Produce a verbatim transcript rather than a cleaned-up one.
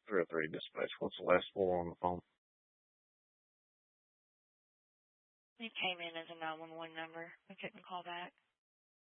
three oh three dispatch. What's the last four on the phone? It came in as a nine one one number. I couldn't call back.